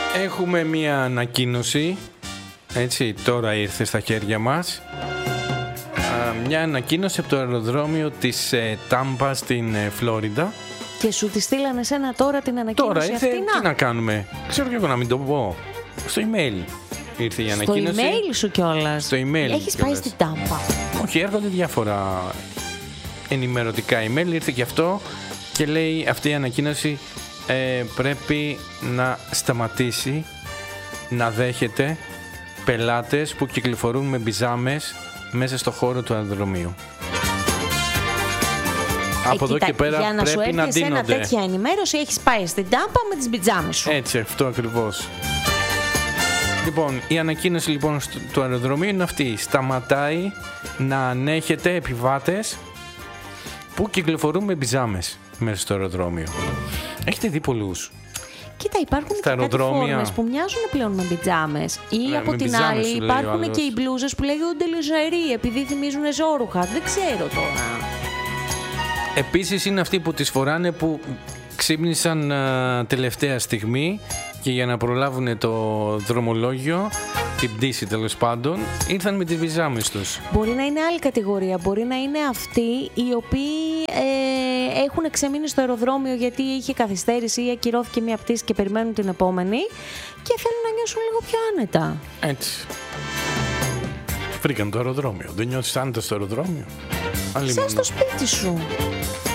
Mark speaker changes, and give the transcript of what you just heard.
Speaker 1: Έχουμε μία ανακοίνωση, έτσι, τώρα ήρθε στα χέρια μας. Μια ανακοίνωση από το αεροδρόμιο της Τάμπα στην Φλόριντα.
Speaker 2: Και σου τη στείλανε εσένα τώρα την ανακοίνωση
Speaker 1: τώρα ήρθε,
Speaker 2: αυτή?
Speaker 1: τι να κάνουμε, ξέρω και εγώ να μην το πω. Στο email ήρθε η ανακοίνωση.
Speaker 2: Στο email σου κιόλας?
Speaker 1: Στο email.
Speaker 2: Έχεις πάει στην Τάμπα?
Speaker 1: Όχι, έρχονται διάφορα ενημερωτικά email, ήρθε και αυτό και λέει αυτή η ανακοίνωση πρέπει να σταματήσει να δέχεται πελάτες που κυκλοφορούν με μπιζάμες μέσα στο χώρο του αεροδρομίου. Από εδώ και πέρα
Speaker 2: για να
Speaker 1: πρέπει
Speaker 2: σου
Speaker 1: να
Speaker 2: έρθει
Speaker 1: ντύνονται.
Speaker 2: ένα τέτοια ενημέρωση έχεις πάει στην Τάμπα με τις μπιτζάμες σου.
Speaker 1: Έτσι, αυτό ακριβώς. Λοιπόν, η ανακοίνωση λοιπόν του αεροδρομίου είναι αυτή. Σταματάει να ανέχεται επιβάτες που κυκλοφορούν με μπιζάμες μέσα στο αεροδρόμιο. Έχετε δει πολλούς?
Speaker 2: Κοίτα, υπάρχουν και κάτι φόρμες που μοιάζουν πλέον με μπιτζάμες. Ή από την άλλη υπάρχουν και οι μπλούζες που λέγονται λεζερί επειδή θυμίζουν ζόρουχα. Δεν ξέρω τώρα.
Speaker 1: Επίσης είναι αυτοί που τις φοράνε που ξύπνησαν τελευταία στιγμή και για να προλάβουν το δρομολόγιο, την πτήση τέλος πάντων, ήρθαν με τις μπιζάμες τους.
Speaker 2: Μπορεί να είναι άλλη κατηγορία. Μπορεί να είναι αυτοί οι οποίοι έχουν ξεμείνει στο αεροδρόμιο γιατί είχε καθυστέρηση ή ακυρώθηκε μια πτήση και περιμένουν την επόμενη και θέλουν να νιώσουν λίγο πιο άνετα.
Speaker 1: Έτσι. Βρήκαν το αεροδρόμιο. Δεν νιώθεις άνετα στο αεροδρόμιο?
Speaker 2: Σαν στο σπίτι σου.